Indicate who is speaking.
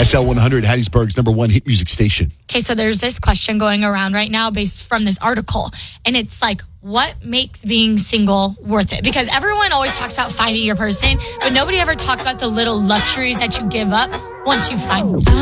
Speaker 1: SL100, Hattiesburg's number one hit music station.
Speaker 2: Okay, so there's this question going around right now based from this article. And it's like, what makes being single worth it? Because everyone always talks about finding your person, but nobody ever talks about the little luxuries that you give up once you find them.